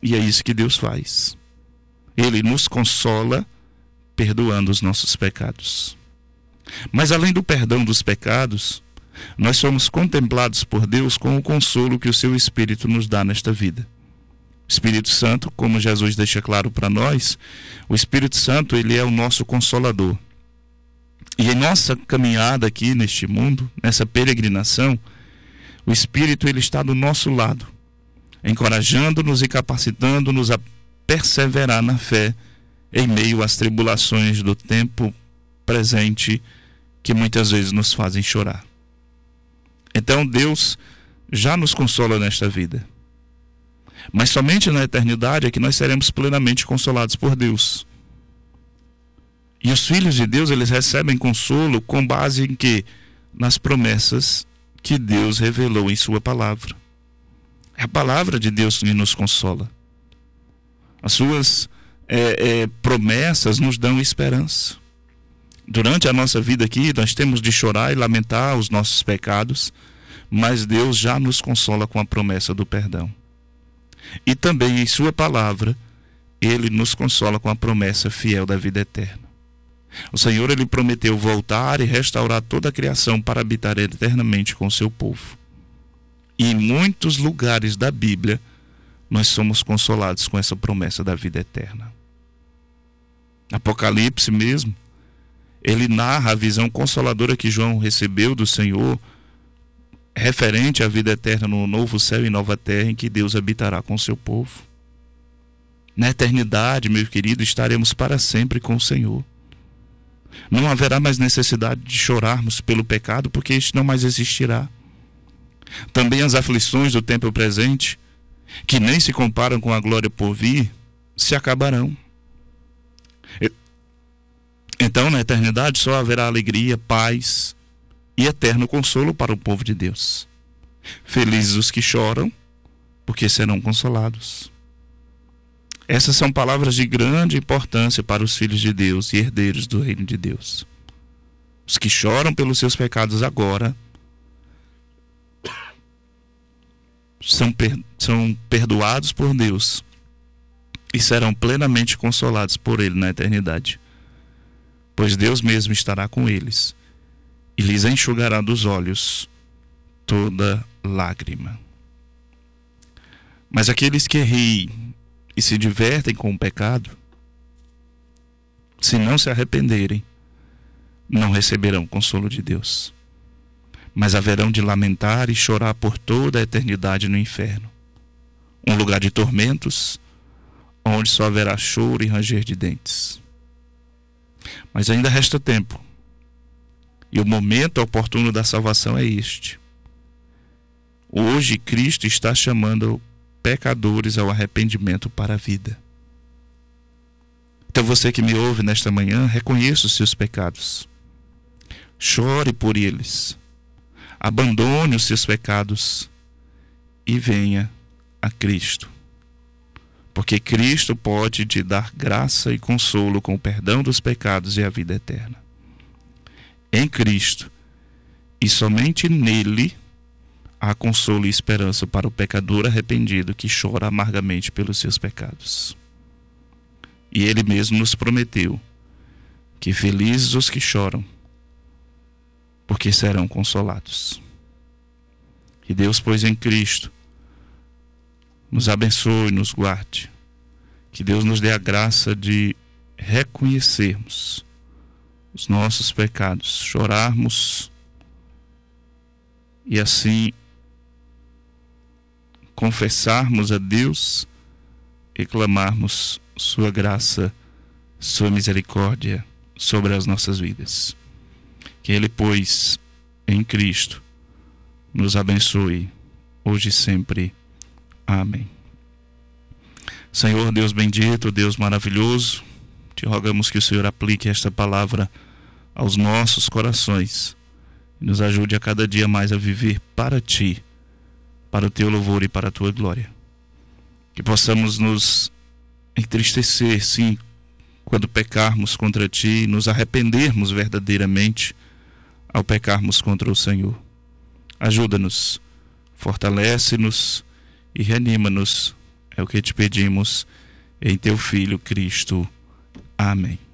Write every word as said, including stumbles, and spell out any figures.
E é isso que Deus faz. Ele nos consola perdoando os nossos pecados. Mas além do perdão dos pecados, nós somos contemplados por Deus com o consolo que o seu Espírito nos dá nesta vida. O Espírito Santo, como Jesus deixa claro para nós, o Espírito Santo, ele é o nosso consolador. E em nossa caminhada aqui neste mundo, nessa peregrinação, o Espírito, ele está do nosso lado, encorajando-nos e capacitando-nos a perseverar na fé em meio às tribulações do tempo presente que muitas vezes nos fazem chorar. Então Deus já nos consola nesta vida. Mas somente na eternidade é que nós seremos plenamente consolados por Deus. E os filhos de Deus, eles recebem consolo com base em quê? Nas promessas que Deus revelou em sua palavra. É a palavra de Deus que nos consola. As suas é, é, promessas nos dão esperança. Durante a nossa vida aqui, nós temos de chorar e lamentar os nossos pecados, mas Deus já nos consola com a promessa do perdão. E também em sua palavra, Ele nos consola com a promessa fiel da vida eterna. O Senhor, Ele prometeu voltar e restaurar toda a criação para habitar eternamente com o seu povo. E em muitos lugares da Bíblia, nós somos consolados com essa promessa da vida eterna. Apocalipse mesmo, ele narra a visão consoladora que João recebeu do Senhor, referente à vida eterna no novo céu e nova terra em que Deus habitará com o seu povo. Na eternidade, meu querido, estaremos para sempre com o Senhor. Não haverá mais necessidade de chorarmos pelo pecado, porque este não mais existirá. Também as aflições do tempo presente, que nem se comparam com a glória por vir, se acabarão. Então, na eternidade, só haverá alegria, paz e eterno consolo para o povo de Deus. Felizes os que choram, porque serão consolados. Essas são palavras de grande importância para os filhos de Deus e herdeiros do reino de Deus. Os que choram pelos seus pecados agora são, per- são perdoados por Deus e serão plenamente consolados por Ele na eternidade. Pois Deus mesmo estará com eles e lhes enxugará dos olhos toda lágrima. Mas aqueles que riem e se divertem com o pecado, se não se arrependerem, não receberão consolo de Deus, mas haverão de lamentar e chorar por toda a eternidade no inferno, um lugar de tormentos, onde só haverá choro e ranger de dentes. Mas ainda resta tempo, e o momento oportuno da salvação é este. Hoje Cristo está chamando pecadores ao arrependimento para a vida. Então você que me ouve nesta manhã, reconheça os seus pecados. Chore por eles. Abandone os seus pecados e venha a Cristo. Porque Cristo pode te dar graça e consolo com o perdão dos pecados e a vida eterna. Em Cristo, e somente nele, há consolo e esperança para o pecador arrependido que chora amargamente pelos seus pecados. E Ele mesmo nos prometeu que felizes os que choram, porque serão consolados. Que Deus, pois, em Cristo, nos abençoe e nos guarde. Que Deus nos dê a graça de reconhecermos os nossos pecados, chorarmos e assim confessarmos a Deus e clamarmos sua graça, sua misericórdia sobre as nossas vidas. Que Ele, pois, em Cristo, nos abençoe hoje e sempre. Amém. Senhor Deus bendito, Deus maravilhoso, te rogamos que o Senhor aplique esta palavra aos nossos corações e nos ajude a cada dia mais a viver para Ti, para o Teu louvor e para a Tua glória. Que possamos nos entristecer, sim, quando pecarmos contra Ti, e nos arrependermos verdadeiramente ao pecarmos contra o Senhor. Ajuda-nos, fortalece-nos e reanima-nos É o que te pedimos em teu Filho Cristo. Amém.